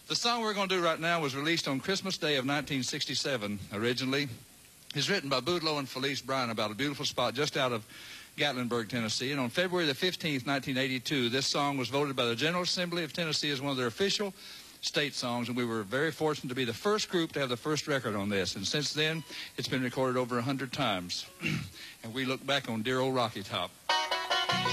The song we're going to do right now was released on Christmas Day of 1967 originally. It's written by Boudleaux and Felice Bryan about a beautiful spot just out of Gatlinburg, Tennessee. And on February the 15th, 1982, this song was voted by the General Assembly of Tennessee as one of their official state songs, and we were very fortunate to be the first group to have the first record on this. And since then, it's been recorded over 100 times. And we look back on dear old Rocky Top.